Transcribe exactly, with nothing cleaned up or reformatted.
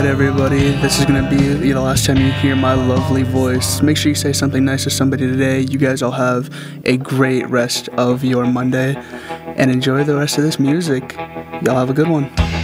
Everybody, this is gonna be the last time you hear my lovely voice. Make sure you say something nice to somebody today. You guys all have a great rest of your Monday and enjoy the rest of this music. Y'all have a good one.